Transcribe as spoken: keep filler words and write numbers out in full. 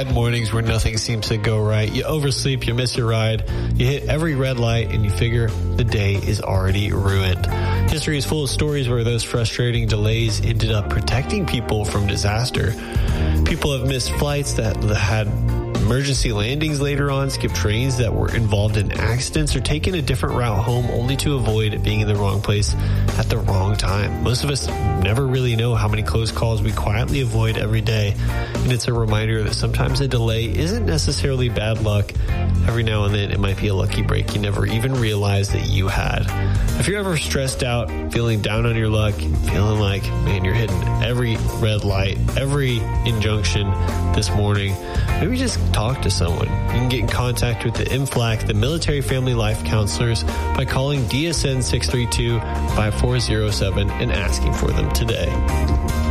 had mornings where nothing seems to go right. You oversleep, you miss your ride, you hit every red light, and you figure the day is already ruined. History is full of stories where those frustrating delays ended up protecting people from disaster. People have missed flights that had emergency landings later on, skipped trains that were involved in accidents, or taken a different route home only to avoid being in the wrong place at the wrong time. Most of us never really know how many close calls we quietly avoid every day, and it's a reminder that sometimes a delay isn't necessarily bad luck. Every now and then it might be a lucky break you never even realized that you had. If you're ever stressed out, feeling down on your luck, feeling like, man, you're hitting every red light, every injunction this morning, maybe just talk to someone. You can get in contact with the M F L A C, the Military Family Life Counselors, by calling D S N six three two, five four zero seven and asking for them today.